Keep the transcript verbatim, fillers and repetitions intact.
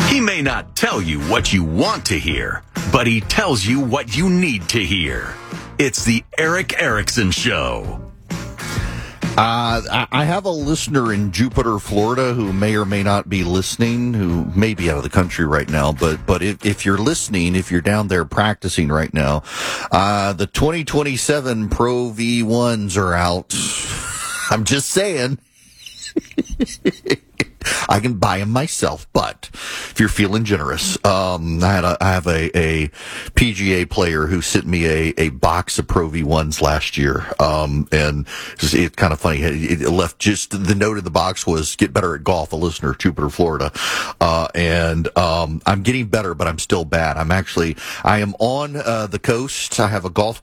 He may not tell you what you want to hear, but he tells you what you need to hear. It's the Erick Erickson Show. Uh, I have a listener in Jupiter, Florida, who may or may not be listening, who may be out of the country right now. But but if, if you're listening, if you're down there practicing right now, uh, the twenty twenty-seven Pro V ones are out. I'm just saying. I can buy them myself, but if you're feeling generous, um, I had a, I have a, a P G A player who sent me a, a box of Pro V ones last year. Um, and it's, it's kind of funny. It, it left just the note in the box was get better at golf, a listener, Jupiter, Florida. Uh, and, um, I'm getting better, but I'm still bad. I'm actually, I am on, uh, the coast. I have a golf